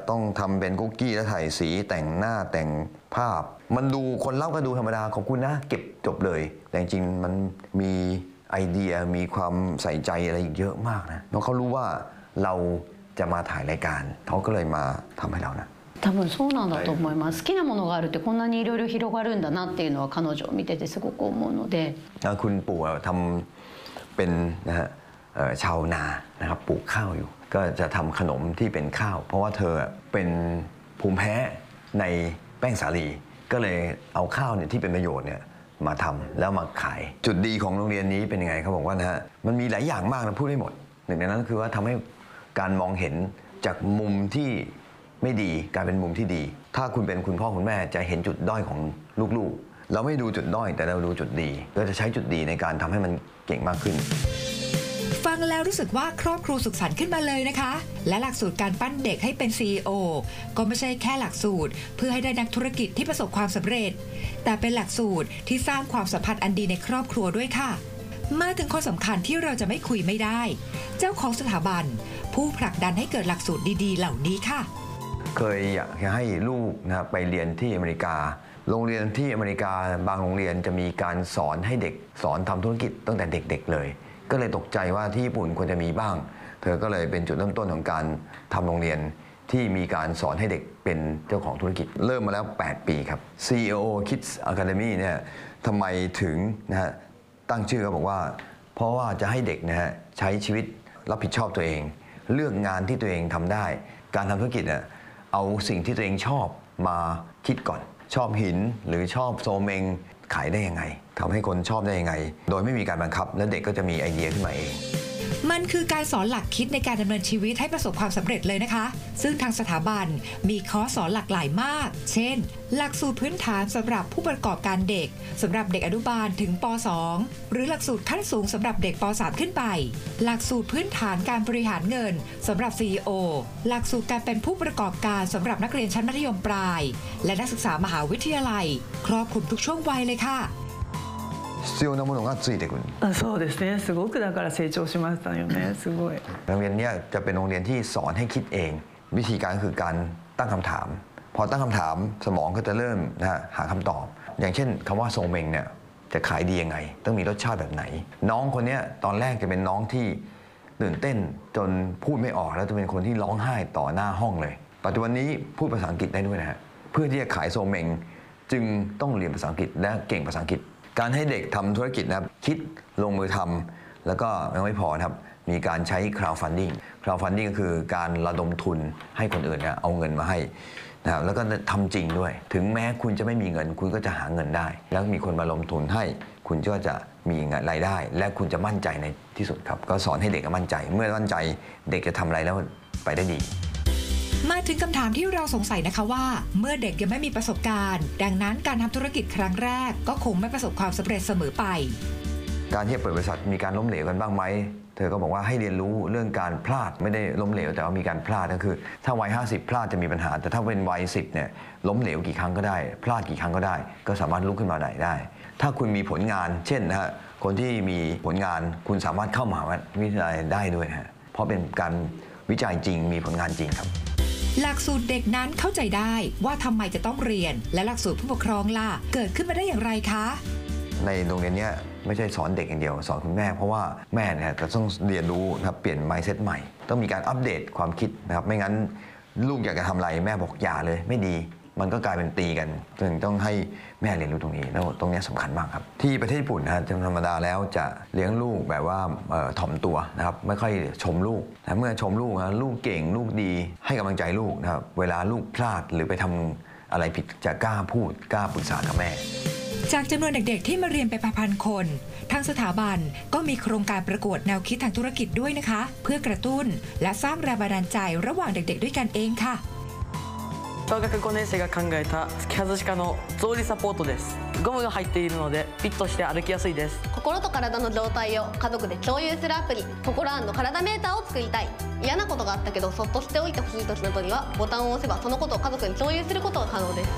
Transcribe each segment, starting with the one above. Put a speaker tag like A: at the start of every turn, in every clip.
A: ต้องทำเป็นคุกกี้แล้วถ่ายสีแต่งหน้าแต่งภาพมันดูคนเล่าก็ดูธรรมดาขอบคุณนะเก็บจบเลยแต่จริงมันมีไอเดียมีความใส่ใจอะไรอีกเยอะมากนะเพราะเขารู้ว่าเราจะมาถ่ายรายการเขาก็เลยมาทำให้เรานะ
B: 多分そうなんだと思います。好きなものがあるってこんなにいろいろ広がるんだなっていうのは彼女を見ててすごく思うので。
A: คุณปู่ทำเป็นนะฮะชาวนานะครับปลูกข้าวอยู่ก็จะทำขนมที่เป็นข้าวเพราะว่าเธอเป็นภูมิแพ้ในแป้งสาลีก็เลยเอาข้าวเนี่ยที่เป็นประโยชน์เนี่ยมาทำแล้วมาขายจุดดีของโรงเรียนนี้เป็นยังไงเขาบอกว่านะฮะมันมีหลายอย่างมากนะพูดไม่หมดหนึ่งในนั้นคือว่าทำให้การมองเห็นจากมุมที่ไม่ดีกลายเป็นมุมที่ดีถ้าคุณเป็นคุณพ่อคุณแม่จะเห็นจุดด้อยของลูกๆเราไม่ดูจุดด้อยแต่เราดูจุดดีเราจะใช้จุดดีในการทำให้มันเก่งมากขึ้น
C: ฟังแล้วรู้สึกว่าครอบครัวสุขสันต์ขึ้นมาเลยนะคะและหลักสูตรการปั้นเด็กให้เป็น CEO ก็ไม่ใช่แค่หลักสูตรเพื่อให้ได้นักธุรกิจที่ประสบความสำเร็จแต่เป็นหลักสูตรที่สร้างความสัมพันธ์อันดีในครอบครัวด้วยค่ะมาถึงคนสำคัญที่เราจะไม่คุยไม่ได้เจ้าของสถาบันผู้ผลักดันให้เกิดหลักสูตรดีๆเหล่านี้ค่ะ
A: เคยอยากให้ลูกนะไปเรียนที่อเมริกาโรงเรียนที่อเมริกาบางโรงเรียนจะมีการสอนให้เด็กสอนทำธุรกิจตั้งแต่เด็กๆเลยก็เลยตกใจว่าที่ญี่ปุ่นควรจะมีบ้างเธอก็เลยเป็นจุดเริ่มต้นของการทำโรงเรียนที่มีการสอนให้เด็กเป็นเจ้าของธุรกิจเริ่มมาแล้ว8 ปีครับ CEO Kids Academy เนี่ยทำไมถึงนะฮะตั้งชื่อเขาบอกว่าเพราะว่าจะให้เด็กนะฮะใช้ชีวิตรับผิดชอบตัวเองเลือกงานที่ตัวเองทำได้การทำธุรกิจเนี่ยเอาสิ่งที่ตัวเองชอบมาคิดก่อนชอบหินหรือชอบโซเมงขายได้ยังไงทำให้คนชอบได้ยังไงโดยไม่มีการบังคับและเด็กก็จะมีไอเดียขึ้นมาเอง
C: มันคือการสอนหลักคิดในการดำเนินชีวิตให้ประสบความสำเร็จเลยนะคะซึ่งทางสถาบันมีคอร์สสอนหลากหลายมากเช่นหลักสูตรพื้นฐานสำหรับผู้ประกอบการเด็กสำหรับเด็กอนุบาลถึงป. .2 หรือหลักสูตรขั้นสูงสำหรับเด็กป. .3 ขึ้นไปหลักสูตรพื้นฐานการบริหารเงินสำหรับ CEO หลักสูตรการเป็นผู้ประกอบการสำหรับนักเรียนชั้นมัธยมปลายและนักศึกษามหาวิทยาลัยครอบคลุมทุกช่วงวัยเลยค่ะ
A: 必要なものがついてくる。
D: そうですね。すごくだから成長しましたよね。すごい。
A: โรงเรียนนี้จะเป็นโรงเรียนที่สอนให้คิดเองวิธีการคือการตั้งคำถามพอตั้งคำถามสมองก็จะเริ่มหาคำตอบอย่างเช่นคำว่าโซเมงเนี่ยจะขายดียังไงต้องมีรสชาติแบบไหนน้องคนนี้ตอนแรกจะเป็นน้องที่ตื่นเต้นจนพูดไม่ออกแล้วจะเป็นคนที่ร้องไห้ต่อหน้าห้องเลยปัจจุบันนี้พูดภาษาอังกฤษได้ด้วยนะฮะเพื่อที่จะขายโซเมงจึงต้องเรียนภาษาอังกฤษและเก่งภาษาอังกฤษการให้เด็กทำธุรกิจนะครับคิดลงมือทำแล้วก็ยังไม่พอนะครับมีการใช้ crowdfunding ก็คือการระดมทุนให้คนอื่นเนี่ยเอาเงินมาให้นะครับแล้วก็ทำจริงด้วยถึงแม้คุณจะไม่มีเงินคุณก็จะหาเงินได้แล้วมีคนมาลงทุนให้คุณก็จะมีรายได้และคุณจะมั่นใจในที่สุดครับก็สอนให้เด็กมั่นใจเมื่อมั่นใจเด็กจะทำอะไรแล้วไปได้ดี
C: มาถึงคำถามที่เราสงสัยนะคะว่าเมื่อเด็กยังไม่มีประสบการณ์ดังนั้นการทำธุรกิจครั้งแรกก็คงไม่ประสบความสำเร็จเสมอไป
A: การที่จะเปิดบริษัทมีการล้มเหลวกันบ้างไหมเธอก็บอกว่าให้เรียนรู้เรื่องการพลาดไม่ได้ล้มเหลวแต่ว่ามีการพลาดก็คือถ้าวัย50พลาดจะมีปัญหาแต่ถ้าเป็นวัย10เนี่ยล้มเหลวกี่ครั้งก็ได้พลาดกี่ครั้งก็ได้ก็สามารถลุกขึ้นมาได้ถ้าคุณมีผลงานเช่นนะฮะคนที่มีผลงานคุณสามารถเข้ามหาวิทยาลัยได้ด้วยฮะเพราะเป็นการวิจัยจริงมีผลงานจริงครับ
C: หลักสูตรเด็กนั้นเข้าใจได้ว่าทำไมจะต้องเรียนและหลักสูตรผู้ปกครองล่ะเกิดขึ้นมาได้อย่างไรคะ
A: ในโรงเรียนนี้ไม่ใช่สอนเด็กอย่างเดียวสอนคุณแม่เพราะว่าแม่เนี่ยจะต้องเรียนรู้นะครับเปลี่ยน mindset ใหม่ต้องมีการอัปเดตความคิดนะครับไม่งั้นลูกอยากจะทำอะไรแม่บอกอย่าเลยไม่ดีมันก็กลายเป็นตีกันจึงต้องให้แม่เรียนรู้ตรงนี้แล้วตรงนี้สำคัญมากครับที่ประเทศญี่ปุ่นนะฮะธรรมดาแล้วจะเลี้ยงลูกแบบว่าถ่อมตัวนะครับไม่ค่อยชมลูกแต่เมื่อชมลูกนะลูกเก่งลูกดีให้กำลังใจลูกนะครับเวลาลูกพลาดหรือไปทำอะไรผิดจะกล้าพูดกล้าปรึกษากับแม่
C: จากจำนวนเด็กๆที่มาเรียนไปพันคนทางสถาบันก็มีโครงการประกวดแนวคิดทางธุรกิจด้วยนะคะเพื่อกระตุ้นและสร้างแรงบันดาลใจระหว่างเด็กๆด้วยกันเองค่ะ
E: 小学5年生が考えた突き外し科の草履サポートですゴムが入っているのでフィットして歩きやすいです
F: 心と体の状態を家族で共有するアプリ心&体メーターを作りたい嫌なことがあったけどそっとしておいてほしい時などにはボタンを押せばそのことを家族に共有することが可能です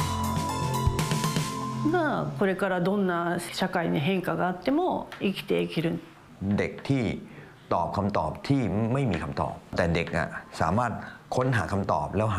D: これからどんな社会に変化があっても生きていける
A: เด็กที่ตอบคำตอบที่ไม่มีคำตอบแต่เด็กสามารถค้นหาคำตอบแล้ว